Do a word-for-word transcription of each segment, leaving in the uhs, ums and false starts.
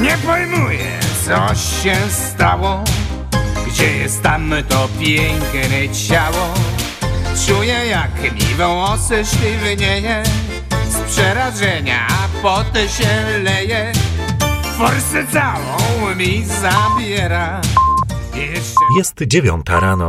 Nie pojmuję, co się stało. Gdzie jest tam to piękne ciało? Czuję, jak mi włosy sztywnieje. Z przerażenia pot się leje. Forsę całą mi zabiera. Jeszcze... Jest dziewiąta rano.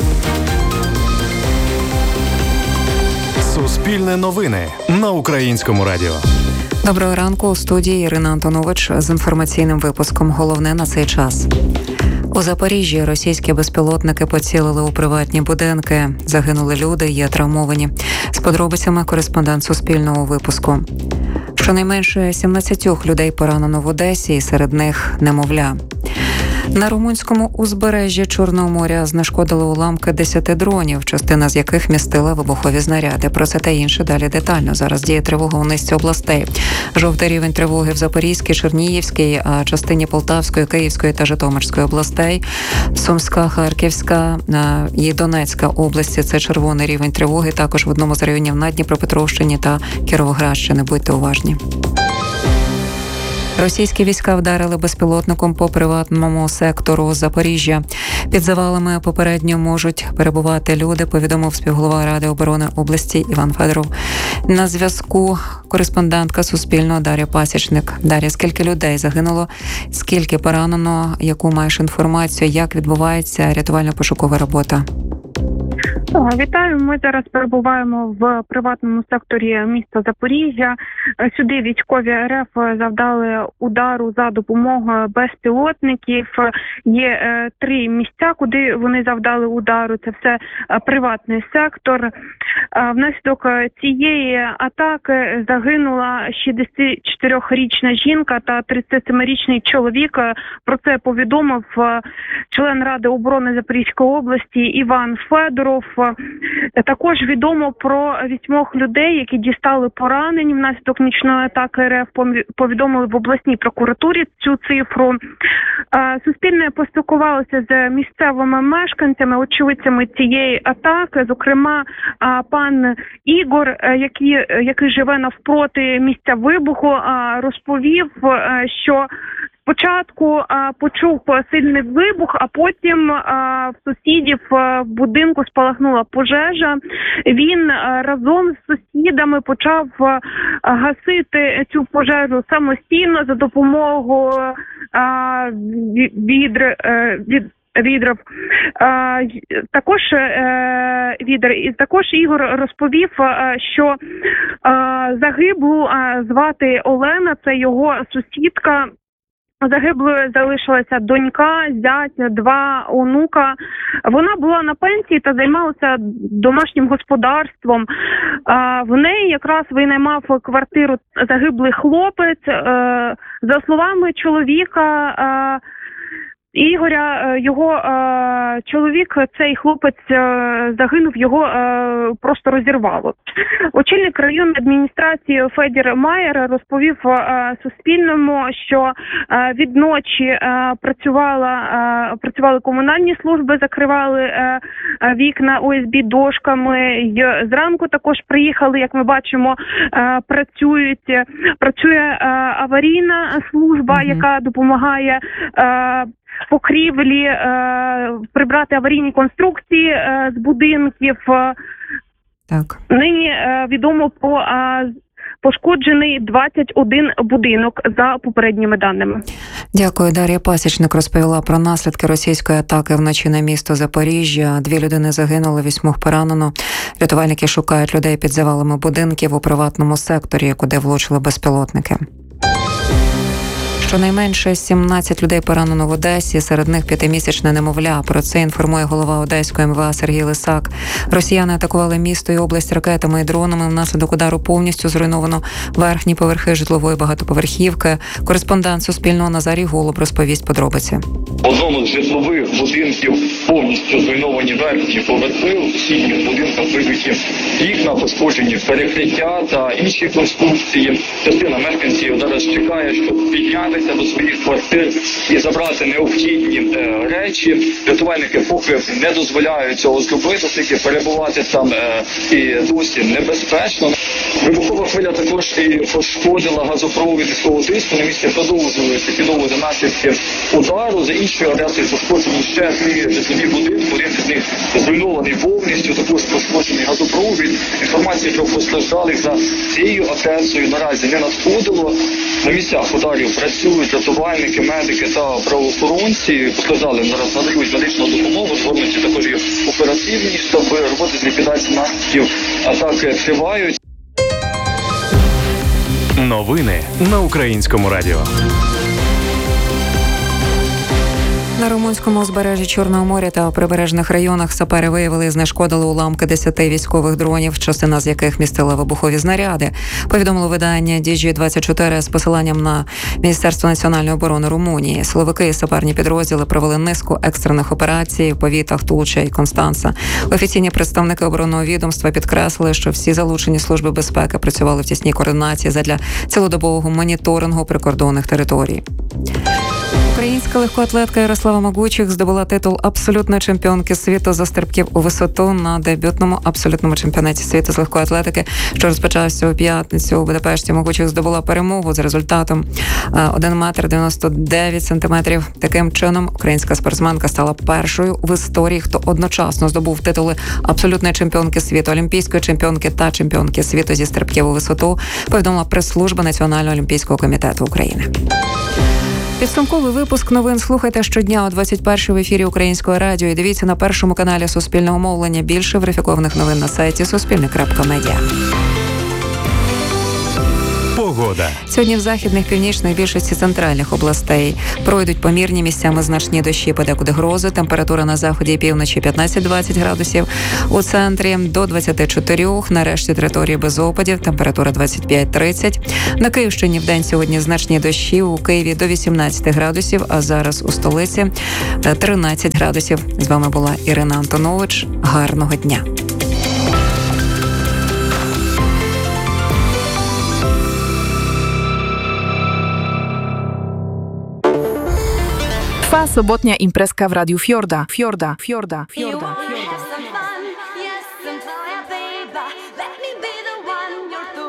Суспільне новини на Українському радіо. Доброго ранку, у студії Ірина Антонович з інформаційним випуском. Головне на цей час. У Запоріжжі російські безпілотники поцілили у приватні будинки. Загинули люди, є травмовані. З подробицями кореспондент Суспільного випуску. Щонайменше сімнадцять людей поранено в Одесі, і серед них немовля. На румунському узбережжі Чорного моря знешкодили уламки десяти дронів, частина з яких містила вибухові знаряди. Про це та інше далі детально. Зараз діє тривога у низці областей. Жовтий рівень тривоги в Запорізькій, Чернігівській, а частині Полтавської, Київської та Житомирської областей. Сумська, Харківська і Донецька області – це червоний рівень тривоги. Також в одному з районів на Дніпропетровщині та Кіровоградщини. Будьте уважні. Російські війська вдарили безпілотником по приватному сектору Запоріжжя. Під завалами попередньо можуть перебувати люди, повідомив співголова Ради оборони області Іван Федоров. На зв'язку кореспондентка Суспільного Дар'я Пасічник. Дар'я, скільки людей загинуло, скільки поранено, яку маєш інформацію, як відбувається рятувально-пошукова робота? Вітаю, ми зараз перебуваємо в приватному секторі міста Запоріжжя. Сюди військові РФ завдали удару за допомогою безпілотників. Є е, три місця, куди вони завдали удару. Це все е, приватний сектор. Е, внаслідок цієї атаки загинула шістдесятичотирирічна жінка та тридцятисемирічний чоловік. Про це повідомив е, член Ради оборони Запорізької області Іван Федоров. Також відомо про вісьмох людей, які дістали поранень внаслідок нічної атаки РФ. Повідомили в обласній прокуратурі цю цифру. Суспільне поспілкувалося з місцевими мешканцями, очевидцями цієї атаки. Зокрема, пан Ігор, який, який живе навпроти місця вибуху, розповів, що спочатку а, почув сильний вибух, а потім а, в сусідів а, в будинку спалахнула пожежа. Він а, разом з сусідами почав а, гасити цю пожежу самостійно за допомогою а, відр, а, від Відров. А, також е, відер. І також Ігор розповів, а, що а, загиблу а, звати Олена, це його сусідка. Загиблою залишилася донька, зять, два онука. Вона була на пенсії та займалася домашнім господарством. В неї якраз винаймав квартиру загиблий хлопець. За словами чоловіка Ігоря, його е, чоловік, цей хлопець е, загинув, його е, просто розірвало. Очільник районної адміністрації Федір Маєр розповів е, Суспільному, що е, від ночі е, працювала, е, працювали комунальні служби, закривали е, вікна О С Б дошками. І зранку також приїхали, як ми бачимо, е, працюють, працює е, аварійна служба, mm-hmm. яка допомагає е, покрівлі, е, прибрати аварійні конструкції е, з будинків. Так. Нині е, відомо про е, пошкоджений двадцять один будинок за попередніми даними. Дякую. Дар'я Пасічник розповіла про наслідки російської атаки вночі на місто Запоріжжя. Дві людини загинули, вісьмох поранено. Рятувальники шукають людей під завалами будинків у приватному секторі, куди влучили безпілотники. Щонайменше сімнадцять людей поранено в Одесі, серед них п'ятимісячне немовля. Про це інформує голова Одеської М В А Сергій Лисак. Росіяни атакували місто і область ракетами і дронами. Внаслідок удару повністю зруйновано верхні поверхи житлової багатоповерхівки. Кореспондент Суспільного Назарій Голуб розповість подробиці. В одному з житлових будинків повністю зруйновані верхні поверхи, у сусідніх будинках вибиті вікна, пошкоджені перекриття та інші конструкції. Частина мешканців зараз чекає, щоб піднятися до своїх квартир і забрати необхідні е, речі. Рятувальники поки не дозволяють цього зробити, оскільки перебувати там е, і досі небезпечно. Вибухова хвиля також і пошкодила газопровід високого тиску. На місці продовжуються підозри наслідки удару. За іншою адресою пошкоджені ще три житлові будинки. Один з них зруйнований повністю, також пошкоджений газопровід. Інформації про постраждалих за цією адресою наразі не надходило. На місцях ударів працюють рятувальники, медики та правоохоронці. Постраждалим зараз надають медичну допомогу, згорнуті також і оперативні штаби. Роботи з ліквідації наслідків атаки тривають. Новини на Українському радіо. На румунському узбережжі Чорного моря та у прибережних районах сапери виявили і знешкодили уламки десяти військових дронів, частина з яких містила вибухові знаряди. Повідомило видання ді джі двадцять чотири з посиланням на Міністерство національної оборони Румунії. Силовики і саперні підрозділи провели низку екстрених операцій в повітах Тулча і Констанца. Офіційні представники оборонного відомства підкреслили, що всі залучені служби безпеки працювали в тісній координації задля цілодобового моніторингу прикордонних територій. Українська легкоатлетка Ярослава Могучих здобула титул абсолютної чемпіонки світу за стрибків у висоту на дебютному абсолютному чемпіонаті світу з легкоатлетики, що розпочався у п'ятницю у Будапешті. Могучих здобула перемогу з результатом один метр дев'яносто дев'ять сантиметрів. Таким чином, українська спортсменка стала першою в історії, хто одночасно здобув титули абсолютної чемпіонки світу, олімпійської чемпіонки та чемпіонки світу зі стрибків у висоту, повідомила прес-служба Національного олімпійського комітету України. Підсумковий випуск новин слухайте щодня о двадцять першій в ефірі Українського радіо і дивіться на першому каналі Суспільного мовлення. Більше верифікованих новин на сайті суспільне крапка медіа. Погода. Сьогодні в західних, північних, більшості центральних областей пройдуть помірні, місцями значні дощі, подекуди грози. Температура на заході і півночі п'ятнадцять-двадцять градусів. У центрі до двадцять чотири. На решті території без опадів. Температура двадцять п'ять-тридцять. На Київщині вдень сьогодні значні дощі. У Києві до вісімнадцять градусів, а зараз у столиці тринадцять градусів. З вами була Ірина Антонович. Гарного дня. Trwa sobotnia imprezka w Radiu Fiorda. Fiorda, Fiorda, Fiorda, Fiorda. Yes, I'm twoja bejba. Let me be the one you're